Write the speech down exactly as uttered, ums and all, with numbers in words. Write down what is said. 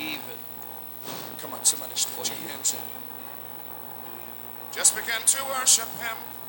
even. Come on, somebody stretch your hands in. Just begin to worship him.